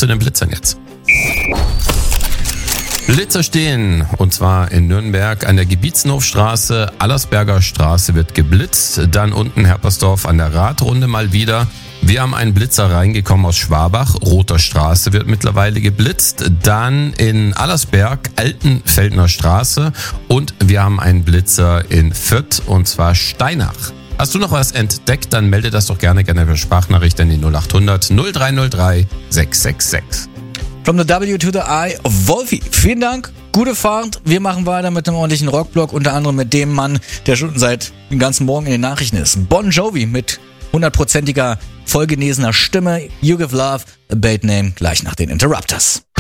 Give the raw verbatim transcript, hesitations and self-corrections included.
zu den Blitzern jetzt. Blitzer stehen, und zwar in Nürnberg an der Gebietsenhofstraße, Allersberger Straße wird geblitzt, dann unten Herpersdorf an der Radrunde mal wieder. Wir haben einen Blitzer reingekommen aus Schwabach, Roter Straße wird mittlerweile geblitzt, dann in Allersberg, Altenfeldner Straße und wir haben einen Blitzer in Fürth, und zwar Steinach. Hast du noch was entdeckt, dann melde das doch gerne gerne per Sprachnachricht in die null acht hundert null drei null drei sechs sechs sechs. From the W to the I, Wolfi, vielen Dank, gute Fahrt. Wir machen weiter mit einem ordentlichen Rockblock, unter anderem mit dem Mann, der schon seit dem ganzen Morgen in den Nachrichten ist. Bon Jovi mit hundertprozentiger, vollgenesener Stimme. You Give Love a Bait Name, gleich nach den Interrupters.